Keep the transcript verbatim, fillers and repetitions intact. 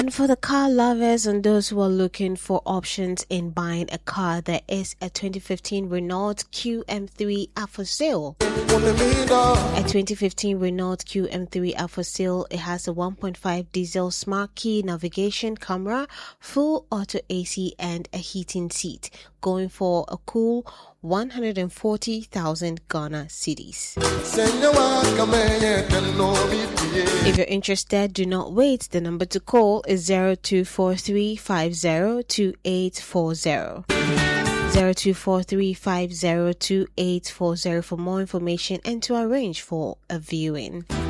And for the car lovers and those who are looking for options in buying a car, there is a twenty fifteen Renault Q M three up for sale. A twenty fifteen Renault Q M three up for sale. It has a one point five diesel smart key navigation camera, full auto A C and a heating seat, going for a cool one hundred forty thousand Ghana cedis. If you're interested, do not wait. The number to call is zero two four three five zero two eight four zero. zero two four three five zero two eight four zero for more information and to arrange for a viewing.